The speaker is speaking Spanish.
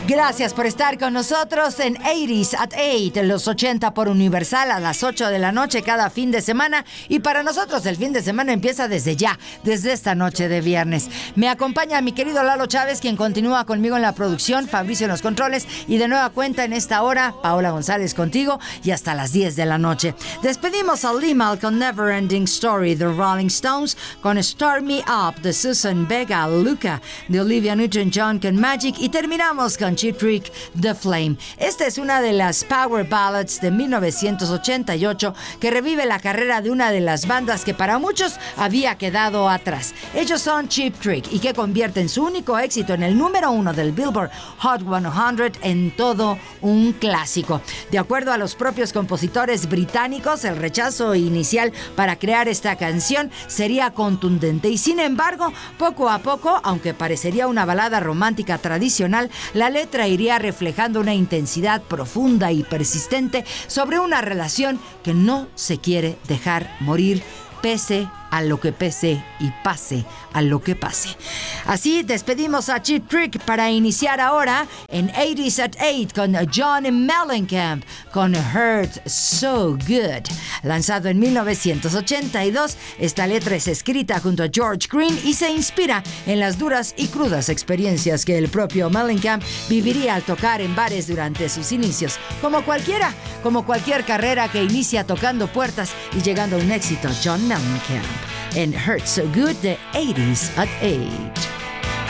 Gracias por estar con nosotros en 80s at 8, los 80 por Universal a las 8 de la noche cada fin de semana. Y para nosotros el fin de semana empieza desde ya, desde esta noche de viernes. Me acompaña mi querido Lalo Chávez, quien continúa conmigo en la producción, Fabricio en los controles y de nueva cuenta en esta hora, Paola González contigo y hasta las 10 de la noche. Despedimos a Limahl con Never Ending Story de Rolling Stones, con Start Me Up de Susan Vega, Luca de Olivia Newton-John con Magic y terminamos con Cheap Trick, The Flame. Esta es una de las Power Ballads de 1988 que revive la carrera de una de las bandas que para muchos había quedado atrás. Ellos son Cheap Trick y que convierten su único éxito en el número 1 del Billboard Hot 100 en todo un clásico. De acuerdo a los propios compositores británicos, el rechazo inicial para crear esta canción sería contundente y sin embargo, poco a poco, aunque parecería una balada romántica tradicional, la letra iría reflejando una intensidad profunda y persistente sobre una relación que no se quiere dejar morir, pese a lo que pese y pase a lo que pase. Así despedimos a Cheap Trick para iniciar ahora en 80s at 8 con John Mellencamp con Hurt So Good. Lanzado en 1982, esta letra es escrita junto a George Green y se inspira en las duras y crudas experiencias que el propio Mellencamp viviría al tocar en bares durante sus inicios. Como cualquier carrera que inicia tocando puertas y llegando a un éxito, John Mellencamp en Hurt So Good de 80s at 8.